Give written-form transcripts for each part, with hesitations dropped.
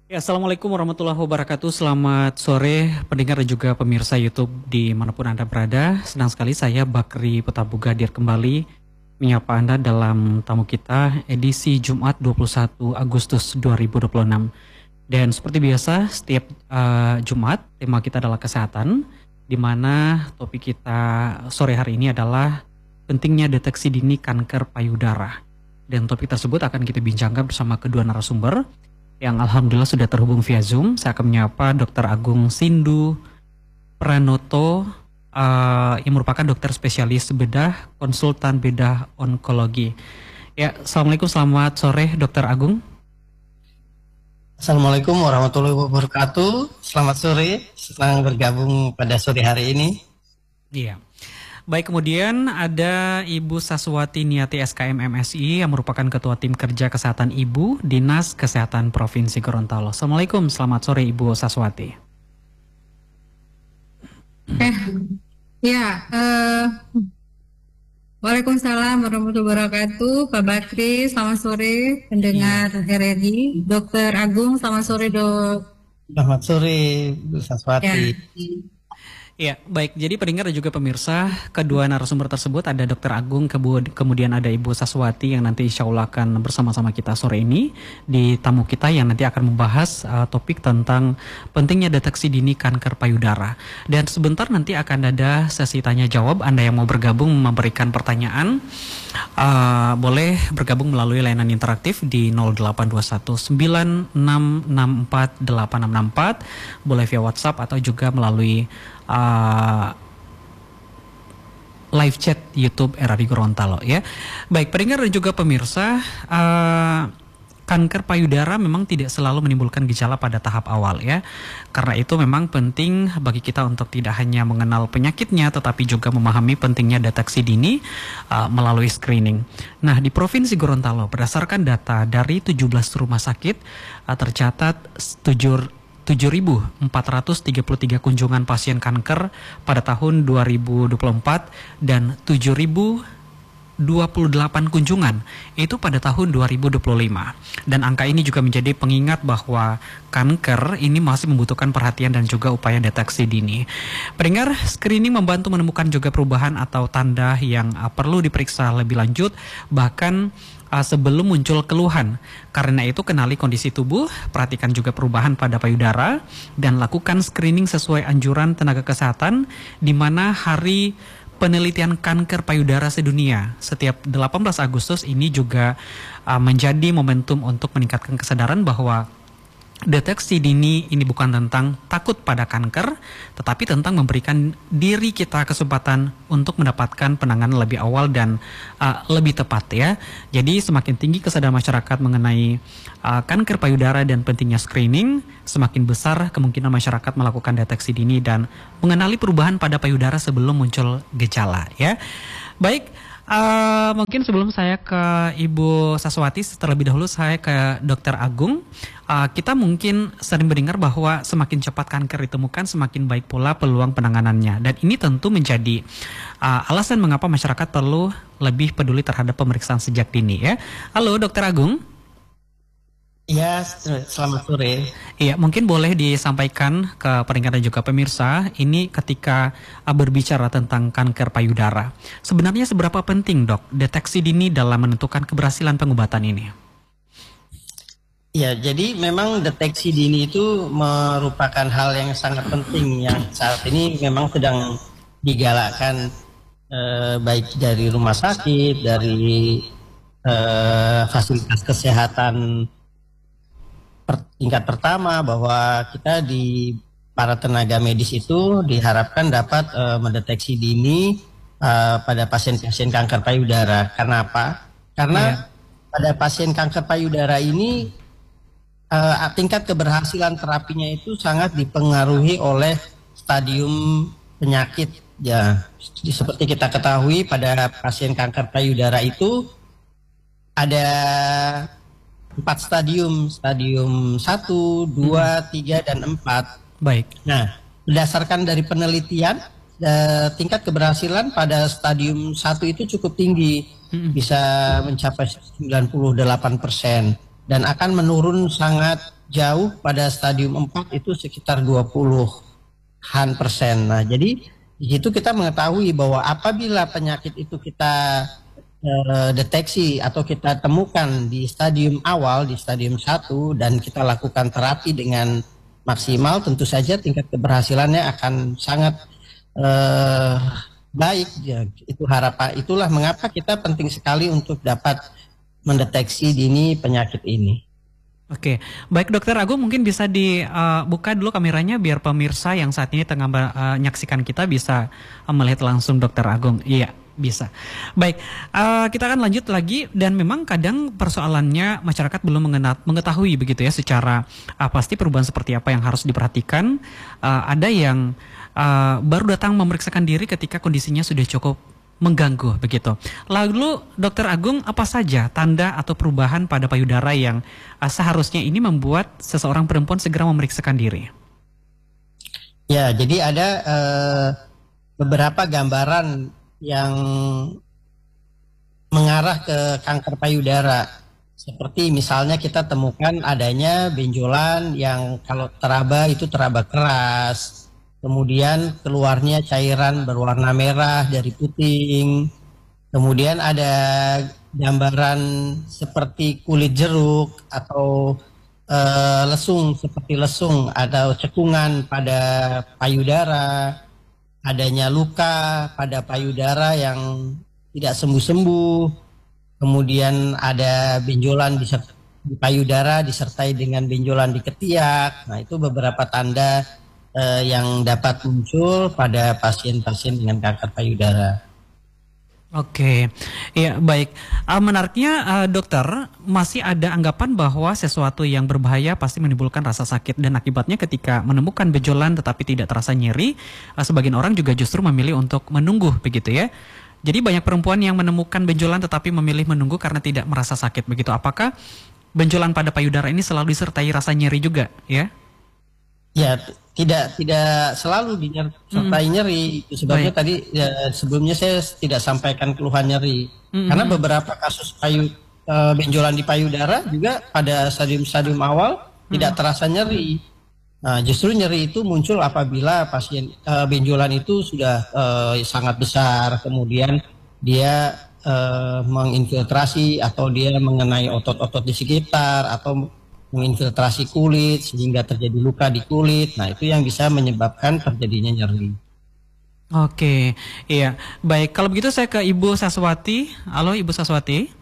Ya, Assalamualaikum warahmatullahi wabarakatuh. Selamat sore pendengar dan juga pemirsa YouTube dimanapun Anda berada. Senang sekali saya Bakri Petabuga hadir kembali menyapa Anda dalam tamu kita edisi Jumat 21 Agustus 2026. Dan seperti biasa setiap Jumat tema kita adalah kesehatan, di mana topik kita sore hari ini adalah pentingnya deteksi dini kanker payudara. Dan topik tersebut akan kita bincangkan bersama kedua narasumber yang alhamdulillah sudah terhubung via Zoom. Saya akan menyapa Dr. Agung Sindu Pranoto yang merupakan dokter spesialis bedah, konsultan bedah onkologi. Ya, Assalamualaikum, selamat sore Dr. Agung. Assalamualaikum warahmatullahi wabarakatuh. Selamat sore, senang bergabung pada sore hari ini. Iya. Baik, kemudian ada Ibu Saswati Niati SKM MSI yang merupakan Ketua Tim Kerja Kesehatan Ibu Dinas Kesehatan Provinsi Gorontalo. Assalamualaikum, selamat sore Ibu Saswati. Waalaikumsalam warahmatullahi wabarakatuh. Pak Bakri, selamat sore pendengar RRI. Dokter Agung, selamat sore dok. Selamat sore Bu Saswati. Ya, baik. Jadi pendengar dan juga pemirsa, kedua narasumber tersebut ada Dr. Agung, kemudian ada Ibu Saswati yang nanti insya Allah akan bersama-sama kita sore ini di tamu kita yang nanti akan membahas topik tentang pentingnya deteksi dini kanker payudara. Dan sebentar nanti akan ada sesi tanya jawab. Anda yang mau bergabung memberikan pertanyaan, boleh bergabung melalui layanan interaktif di 0821 9664 8664, boleh via WhatsApp atau juga melalui live chat YouTube RRI Gorontalo ya. Baik, pendengar dan juga pemirsa, kanker payudara memang tidak selalu menimbulkan gejala pada tahap awal ya. Karena itu memang penting bagi kita untuk tidak hanya mengenal penyakitnya tetapi juga memahami pentingnya deteksi dini melalui screening. Nah, di Provinsi Gorontalo berdasarkan data dari 17 rumah sakit tercatat 7.433 kunjungan pasien kanker pada tahun 2024 dan 7.028 kunjungan itu pada tahun 2025. Dan angka ini juga menjadi pengingat bahwa kanker ini masih membutuhkan perhatian dan juga upaya deteksi dini. Pendengar, screening membantu menemukan juga perubahan atau tanda yang perlu diperiksa lebih lanjut bahkan sebelum muncul keluhan. Karena itu kenali kondisi tubuh, perhatikan juga perubahan pada payudara, dan lakukan screening sesuai anjuran tenaga kesehatan di mana hari penelitian kanker payudara sedunia setiap 18 Agustus ini juga menjadi momentum untuk meningkatkan kesadaran bahwa deteksi dini ini bukan tentang takut pada kanker, tetapi tentang memberikan diri kita kesempatan untuk mendapatkan penanganan lebih awal dan lebih tepat ya. Jadi semakin tinggi kesadaran masyarakat mengenai kanker payudara dan pentingnya screening, semakin besar kemungkinan masyarakat melakukan deteksi dini dan mengenali perubahan pada payudara sebelum muncul gejala ya. Baik. Mungkin sebelum saya ke Ibu Saswati, terlebih dahulu saya ke Dr. Agung. Kita mungkin sering mendengar bahwa semakin cepat kanker ditemukan, semakin baik pula peluang penanganannya. Dan ini tentu menjadi alasan mengapa masyarakat perlu lebih peduli terhadap pemeriksaan sejak dini ya. Halo Dr. Agung. Ya, selamat sore. Iya, mungkin boleh disampaikan ke pendengar dan juga pemirsa, ini ketika berbicara tentang kanker payudara, sebenarnya seberapa penting dok deteksi dini dalam menentukan keberhasilan pengobatan ini? Ya, jadi memang deteksi dini itu merupakan hal yang sangat penting yang saat ini memang sedang digalakkan baik dari rumah sakit, dari fasilitas kesehatan tingkat pertama, bahwa kita di para tenaga medis itu diharapkan dapat mendeteksi dini pada pasien-pasien kanker payudara. Karena apa? Karena pada pasien kanker payudara ini tingkat keberhasilan terapinya itu sangat dipengaruhi oleh stadium penyakit ya. Seperti kita ketahui pada pasien kanker payudara itu ada 4 stadium 1, 2, 3, dan 4. Baik. Nah, berdasarkan dari penelitian, tingkat keberhasilan pada stadium 1 itu cukup tinggi, bisa mencapai 98%. dan akan menurun sangat jauh pada stadium 4 itu sekitar 20-an%. Nah, jadi di situ kita mengetahui bahwa apabila penyakit itu kita deteksi atau kita temukan di stadium awal, di stadium 1, dan kita lakukan terapi dengan maksimal, tentu saja tingkat keberhasilannya akan sangat baik. Ya, itu harapan. Itulah mengapa kita penting sekali untuk dapat mendeteksi dini penyakit ini. Oke, baik Dokter Agung, mungkin bisa dibuka dulu kameranya biar pemirsa yang saat ini tengah menyaksikan kita bisa melihat langsung Dokter Agung. Iya, bisa. Baik, kita akan lanjut lagi, dan memang kadang persoalannya masyarakat belum mengetahui begitu ya secara pasti perubahan seperti apa yang harus diperhatikan. Ada yang baru datang memeriksakan diri ketika kondisinya sudah cukup mengganggu begitu. Lalu Dokter Agung, apa saja tanda atau perubahan pada payudara yang seharusnya ini membuat seseorang perempuan segera memeriksakan diri? Ya, jadi ada beberapa gambaran yang mengarah ke kanker payudara. Seperti misalnya kita temukan adanya benjolan yang kalau teraba itu teraba keras. Kemudian keluarnya cairan berwarna merah dari puting. Kemudian ada gambaran seperti kulit jeruk atau lesung, seperti lesung, ada cekungan pada payudara, adanya luka pada payudara yang tidak sembuh-sembuh. Kemudian ada benjolan di payudara disertai dengan benjolan di ketiak. Nah, itu beberapa tanda yang dapat muncul pada pasien-pasien dengan kanker payudara. Oke, ya baik. Menariknya dokter, masih ada anggapan bahwa sesuatu yang berbahaya pasti menimbulkan rasa sakit, dan akibatnya ketika menemukan benjolan tetapi tidak terasa nyeri, sebagian orang juga justru memilih untuk menunggu begitu ya. Jadi banyak perempuan yang menemukan benjolan tetapi memilih menunggu karena tidak merasa sakit begitu. Apakah benjolan pada payudara ini selalu disertai rasa nyeri juga ya? Ya, tidak selalu disertai nyeri. Itu sebabnya tadi sebelumnya saya tidak sampaikan keluhan nyeri. Karena beberapa kasus benjolan di payudara juga pada stadium awal tidak terasa nyeri. Nah, justru nyeri itu muncul apabila pasien benjolan itu sudah sangat besar, kemudian dia menginfiltrasi atau dia mengenai otot-otot di sekitar atau menginfiltrasi kulit sehingga terjadi luka di kulit. Nah, itu yang bisa menyebabkan terjadinya nyeri. Oke, iya. Baik, kalau begitu saya ke Ibu Saswati. Halo Ibu Saswati.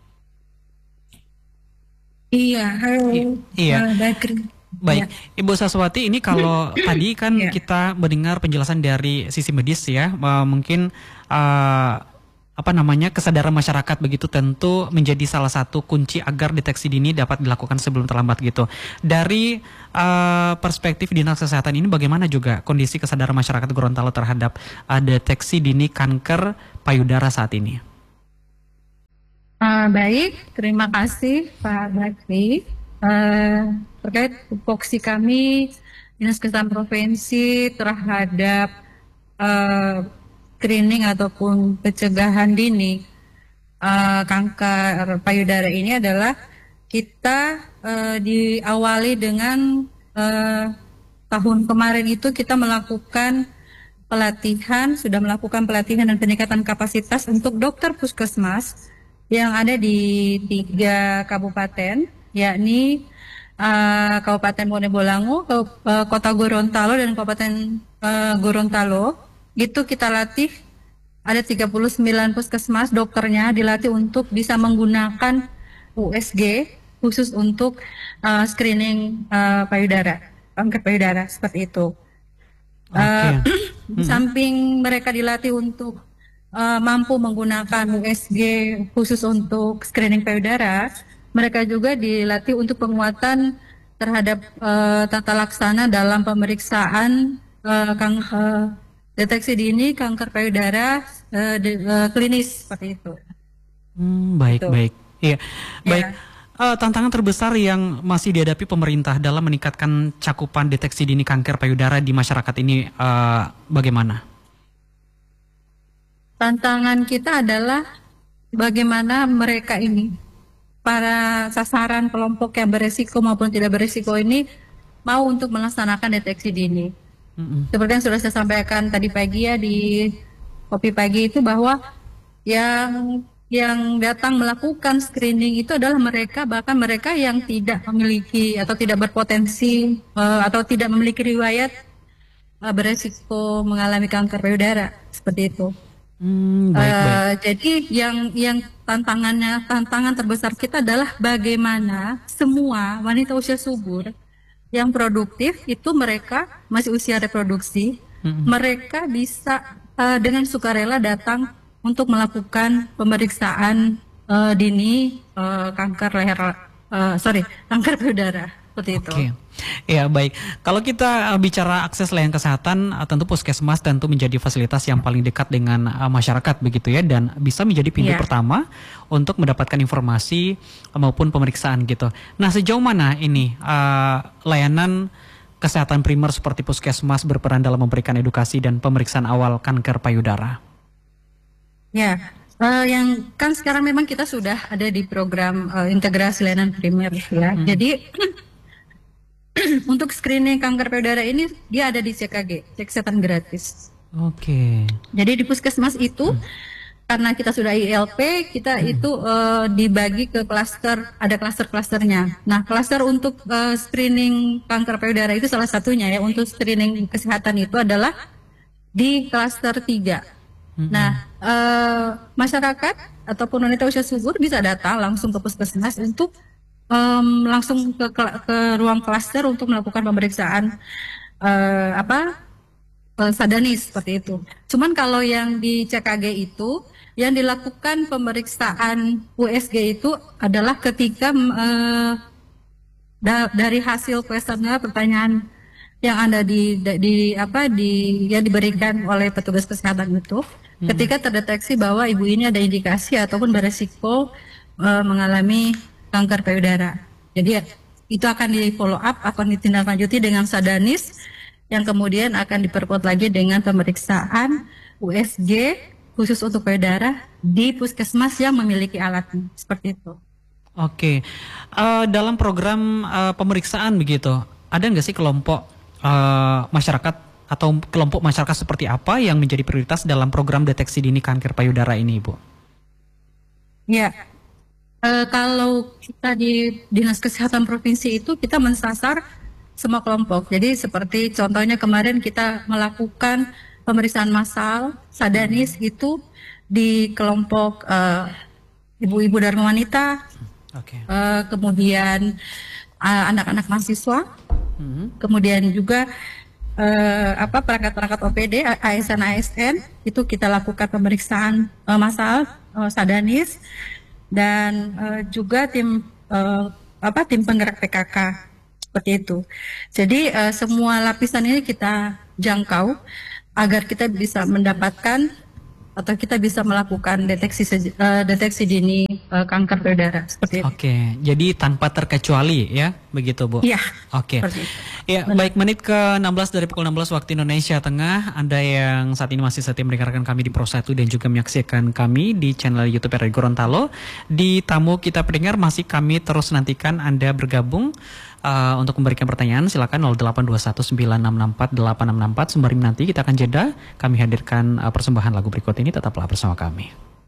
Iya, halo. Iya. Baik, Ya. Ibu Saswati, ini kalau tadi kan kita mendengar penjelasan dari sisi medis ya, mungkin kesadaran masyarakat begitu tentu menjadi salah satu kunci agar deteksi dini dapat dilakukan sebelum terlambat gitu. Dari perspektif Dinas Kesehatan ini bagaimana juga kondisi kesadaran masyarakat Gorontalo terhadap deteksi dini kanker payudara saat ini? Baik, terima kasih Pak Bakri. Terkait tupoksi kami Dinas Kesehatan Provinsi terhadap screening ataupun pencegahan dini kanker payudara ini adalah kita diawali dengan tahun kemarin itu kita melakukan sudah melakukan pelatihan dan peningkatan kapasitas untuk dokter puskesmas yang ada di 3 kabupaten, yakni Kabupaten Monebolango, Kota Gorontalo, dan Kabupaten Gorontalo. Itu kita latih ada 39 puskesmas, dokternya dilatih untuk bisa menggunakan USG khusus untuk screening payudara, kanker payudara seperti itu. Di samping mereka dilatih untuk mampu menggunakan USG khusus untuk screening payudara, mereka juga dilatih untuk penguatan terhadap tata laksana dalam pemeriksaan deteksi dini kanker payudara klinis seperti itu. Baik. Iya, baik. Tantangan terbesar yang masih dihadapi pemerintah dalam meningkatkan cakupan deteksi dini kanker payudara di masyarakat ini bagaimana? Tantangan kita adalah bagaimana mereka ini para sasaran kelompok yang beresiko maupun tidak beresiko ini mau untuk melaksanakan deteksi dini. Seperti yang sudah saya sampaikan tadi pagi ya di Kopi Pagi itu, bahwa yang datang melakukan screening itu adalah bahkan mereka yang tidak memiliki atau tidak berpotensi atau tidak memiliki riwayat beresiko mengalami kanker payudara, seperti itu. Baik. Jadi yang tantangan terbesar kita adalah bagaimana semua wanita usia subur yang produktif itu mereka masih usia reproduksi, mereka bisa dengan sukarela datang untuk melakukan pemeriksaan dini kanker kanker payudara, seperti itu. Oke. Ya, baik. Kalau kita bicara akses layanan kesehatan, tentu puskesmas tentu menjadi fasilitas yang paling dekat dengan masyarakat begitu ya, dan bisa menjadi pintu pertama untuk mendapatkan informasi maupun pemeriksaan gitu. Nah, sejauh mana ini layanan kesehatan primer seperti puskesmas berperan dalam memberikan edukasi dan pemeriksaan awal kanker payudara? Ya, yang kan sekarang memang kita sudah ada di program integrasi layanan primer ya. Jadi untuk screening kanker payudara ini dia ada di CKG, cek kesehatan gratis. Oke. Jadi di puskesmas itu karena kita sudah ILP, kita itu dibagi ke klaster, ada klaster-klasternya. Nah, klaster untuk screening kanker payudara itu salah satunya ya, untuk screening kesehatan itu adalah di klaster 3. Nah, masyarakat ataupun wanita usia subur bisa datang langsung ke puskesmas untuk langsung ke ruang klaster untuk melakukan pemeriksaan sadanis, seperti itu. Cuman kalau yang di CKG itu yang dilakukan pemeriksaan USG itu adalah ketika dari hasil kuesioner pertanyaan yang ada yang diberikan oleh petugas kesehatan itu, ketika terdeteksi bahwa ibu ini ada indikasi ataupun beresiko mengalami kanker payudara. Jadi itu akan di follow up, akan ditindaklanjuti dengan sadanis yang kemudian akan diperkuat lagi dengan pemeriksaan USG khusus untuk payudara di puskesmas yang memiliki alatnya, seperti itu. Oke, dalam program pemeriksaan begitu, ada nggak sih kelompok masyarakat atau kelompok masyarakat seperti apa yang menjadi prioritas dalam program deteksi dini kanker payudara ini, Ibu? Ya, kalau kita di Dinas Kesehatan Provinsi itu kita mensasar semua kelompok. Jadi seperti contohnya kemarin kita melakukan pemeriksaan massal sadanis itu di kelompok ibu-ibu Dharma Wanita, kemudian anak-anak mahasiswa, kemudian juga perangkat-perangkat OPD, ASN itu kita lakukan pemeriksaan massal sadanis, dan juga tim penggerak PKK, seperti itu. Jadi semua lapisan ini kita jangkau agar kita bisa mendapatkan atau kita bisa melakukan deteksi dini kanker payudara, seperti itu. Oke, jadi tanpa terkecuali ya, begitu Bu? Iya. Oke. Ya, baik, menit ke-16 dari pukul 16 waktu Indonesia Tengah. Anda yang saat ini masih setia mendengarkan kami di Pro 1 dan juga menyaksikan kami di channel YouTube RRI Gorontalo. Di tamu kita pendengar masih kami terus nantikan Anda bergabung untuk memberikan pertanyaan. Silakan 082196648664. Sembari nanti kita akan jeda, kami hadirkan persembahan lagu berikut ini. Tetaplah bersama kami.